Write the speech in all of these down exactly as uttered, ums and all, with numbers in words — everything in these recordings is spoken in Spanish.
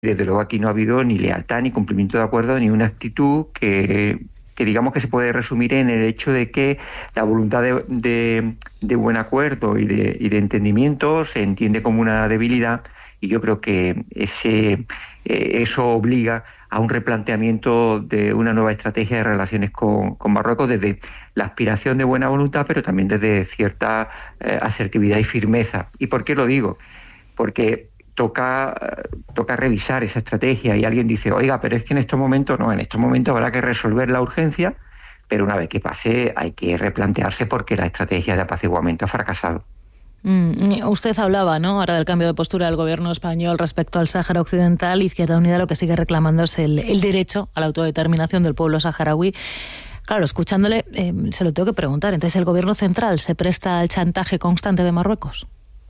Desde luego aquí no ha habido ni lealtad, ni cumplimiento de acuerdo, ni una actitud que, que digamos que se puede resumir en el hecho de que la voluntad de, de, de buen acuerdo y de, y de entendimiento se entiende como una debilidad, y yo creo que ese, eh, eso obliga a un replanteamiento de una nueva estrategia de relaciones con, con Marruecos desde la aspiración de buena voluntad, pero también desde cierta eh, asertividad y firmeza. ¿Y por qué lo digo? Porque Toca, toca revisar esa estrategia y alguien dice, oiga, pero es que en estos momentos no, en estos momentos habrá que resolver la urgencia, pero una vez que pase hay que replantearse porque la estrategia de apaciguamiento ha fracasado. Mm, usted hablaba, ¿no?, ahora del cambio de postura del gobierno español respecto al Sáhara Occidental. Izquierda Unida lo que sigue reclamando es el, el derecho a la autodeterminación del pueblo saharaui. Claro, escuchándole, eh, se lo tengo que preguntar. Entonces, ¿el gobierno central se presta al chantaje constante de Marruecos?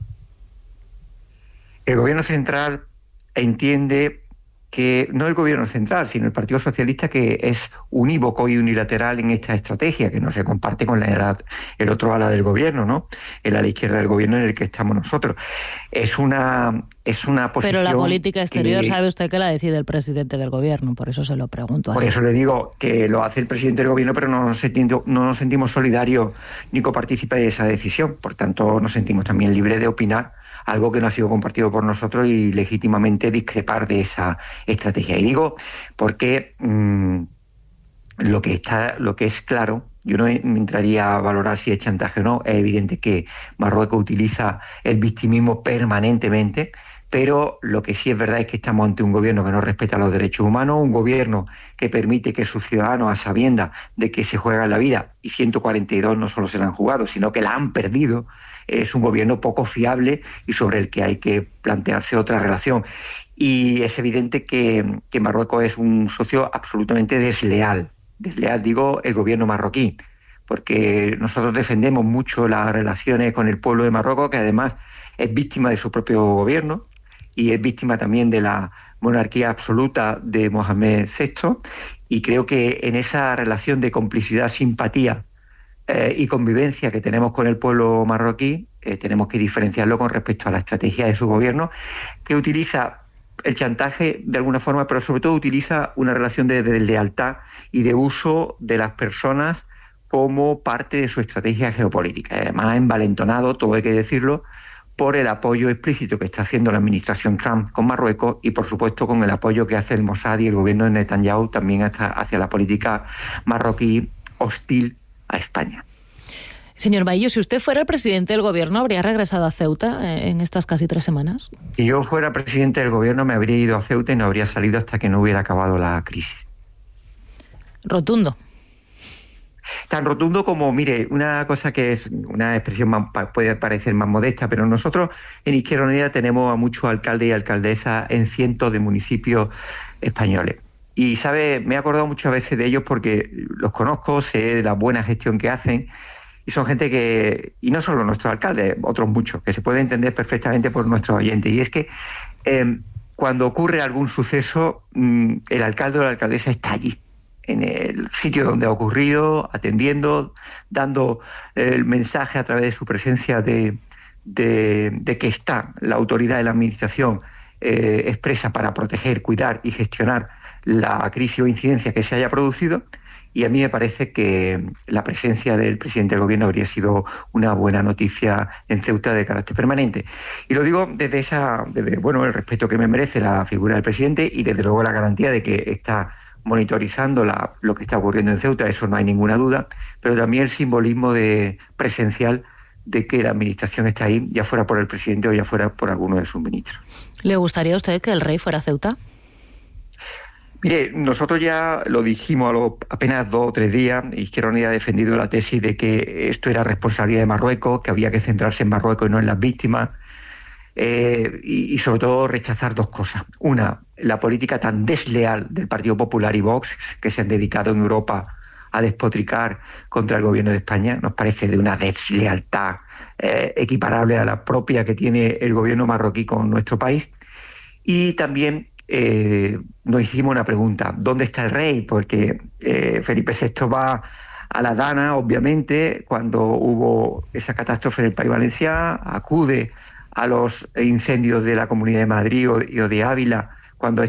El gobierno central entiende que, no el gobierno central, sino el Partido Socialista, que es unívoco y unilateral en esta estrategia, que no se comparte con la, el otro ala del gobierno, ¿no? El ala izquierda del gobierno en el que estamos nosotros. Es una, es una posición... Pero la política exterior, que, sabe usted que la decide el presidente del gobierno, por eso se lo pregunto así. Por eso le digo que lo hace el presidente del gobierno, pero no nos, sentimos, no nos sentimos solidarios ni copartícipes de esa decisión. Por tanto, nos sentimos también libres de opinar algo que no ha sido compartido por nosotros y legítimamente discrepar de esa estrategia. Y digo porque mmm, lo que está, lo que es claro, yo no entraría a valorar si es chantaje o no, es evidente que Marruecos utiliza el victimismo permanentemente, pero lo que sí es verdad es que estamos ante un gobierno que no respeta los derechos humanos, un gobierno que permite que sus ciudadanos, a sabiendas de que se juegan la vida, y ciento cuarenta y dos no solo se la han jugado, sino que la han perdido, es un gobierno poco fiable y sobre el que hay que plantearse otra relación. Y es evidente que, que Marruecos es un socio absolutamente desleal. Desleal, digo, el gobierno marroquí, porque nosotros defendemos mucho las relaciones con el pueblo de Marruecos, que además es víctima de su propio gobierno y es víctima también de la monarquía absoluta de Mohamed sexto, y creo que en esa relación de complicidad, simpatía eh, y convivencia que tenemos con el pueblo marroquí, eh, tenemos que diferenciarlo con respecto a la estrategia de su gobierno, que utiliza el chantaje de alguna forma, pero sobre todo utiliza una relación de, de lealtad y de uso de las personas como parte de su estrategia geopolítica. Además, ha envalentonado, todo hay que decirlo, por el apoyo explícito que está haciendo la administración Trump con Marruecos y, por supuesto, con el apoyo que hace el Mossad y el gobierno de Netanyahu también hasta hacia la política marroquí hostil a España. Señor Baillo, si usted fuera el presidente del gobierno, ¿habría regresado a Ceuta en estas casi tres semanas? Si yo fuera presidente del gobierno, me habría ido a Ceuta y no habría salido hasta que no hubiera acabado la crisis. Rotundo. Tan rotundo como, mire, una cosa que es una expresión más, puede parecer más modesta, pero nosotros en Izquierda Unida tenemos a muchos alcaldes y alcaldesas en cientos de municipios españoles. Y, ¿sabe? Me he acordado muchas veces de ellos porque los conozco, sé de la buena gestión que hacen, y son gente que, y no solo nuestros alcaldes, otros muchos, que se puede entender perfectamente por nuestros oyentes. Y es que eh, cuando ocurre algún suceso, mmm, el alcalde o la alcaldesa está allí, en el sitio donde ha ocurrido, atendiendo, dando el mensaje a través de su presencia de, de, de que está la autoridad de la administración eh, expresa para proteger, cuidar y gestionar la crisis o incidencia que se haya producido. Y a mí me parece que la presencia del presidente del gobierno habría sido una buena noticia en Ceuta de carácter permanente. Y lo digo desde esa, desde, bueno, el respeto que me merece la figura del presidente y desde luego la garantía de que está monitorizando la, lo que está ocurriendo en Ceuta, eso no hay ninguna duda, pero también el simbolismo de, presencial de que la administración está ahí, ya fuera por el presidente o ya fuera por alguno de sus ministros. ¿Le gustaría a usted que el rey fuera a Ceuta? Mire, nosotros ya lo dijimos a los apenas dos o tres días. Izquierda Unida ha defendido la tesis de que esto era responsabilidad de Marruecos, que había que centrarse en Marruecos y no en las víctimas, eh, y, y sobre todo rechazar dos cosas. Una, la política tan desleal del Partido Popular y Vox, que se han dedicado en Europa a despotricar contra el gobierno de España, nos parece de una deslealtad eh, equiparable a la propia que tiene el gobierno marroquí con nuestro país. Y también Eh, nos hicimos una pregunta, ¿dónde está el rey? Porque eh, Felipe sexto va a la Dana, obviamente, cuando hubo esa catástrofe en el País Valencià, acude a los incendios de la Comunidad de Madrid o, o de Ávila, cuando